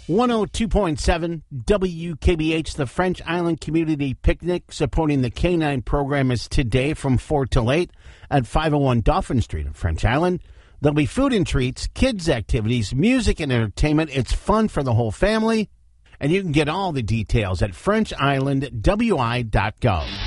102.7 WKBH, the French Island Community Picnic, supporting the K-9 program, is today from 4 till 8 at 501 Dauphin Street in French Island. There'll be food and treats, kids' activities, music and entertainment. It's fun for the whole family, and you can get all the details at FrenchIslandWI.gov.